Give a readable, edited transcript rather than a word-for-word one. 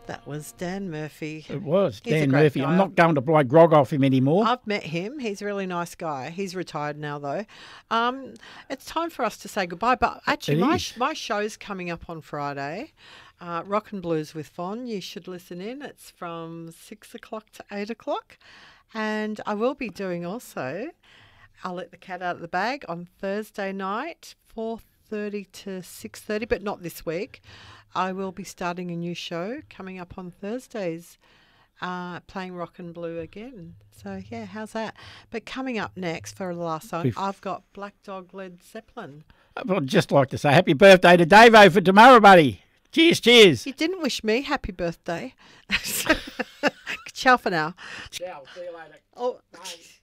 That was Dan Murphy. It was He's a Dan great Murphy. guy. I'm not going to blow grog off him anymore. I've met him. He's a really nice guy. He's retired now, though. It's time for us to say goodbye. But actually, my show's coming up on Friday. Rock and Blues with Von. You should listen in. It's from 6 o'clock to 8 o'clock. And I will be doing also I'll Let the Cat Out of the Bag on Thursday night, 4:30 to 6:30, but not this week. I will be starting a new show coming up on Thursdays, playing rock and blue again. So, yeah, how's that? But coming up next for the last song, I've got Black Dog Led Zeppelin. I'd just like to say happy birthday to Davo for tomorrow, buddy. Cheers, cheers. You didn't wish me happy birthday. Ciao for now. Ciao, see you later. Oh. Bye.